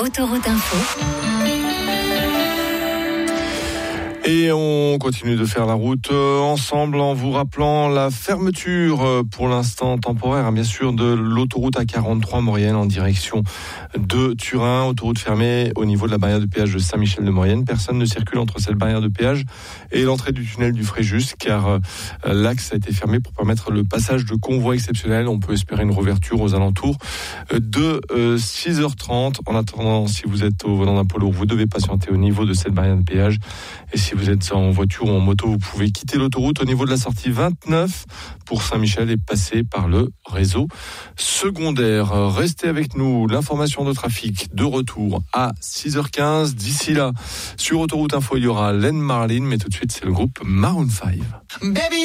Autoroute Info. Et on continue de faire la route ensemble en vous rappelant la fermeture pour l'instant temporaire, bien sûr, de l'autoroute A43 Maurienne en direction de Turin. Autoroute fermée au niveau de la barrière de péage de Saint-Michel-de-Maurienne. Personne ne circule entre cette barrière de péage et l'entrée du tunnel du Fréjus, car l'axe a été fermé pour permettre le passage de convois exceptionnels. On peut espérer une réouverture aux alentours de 6h30. En attendant, si vous êtes au volant d'un poids lourd, vous devez patienter au niveau de cette barrière de péage. Et si vous êtes en voiture ou en moto, vous pouvez quitter l'autoroute au niveau de la sortie 29 pour Saint-Michel et passer par le réseau secondaire. Restez avec nous. L'information de trafic de retour à 6h15. D'ici là, sur Autoroute Info, il y aura Len Marlin, mais tout de suite, c'est le groupe Maroon 5. Baby.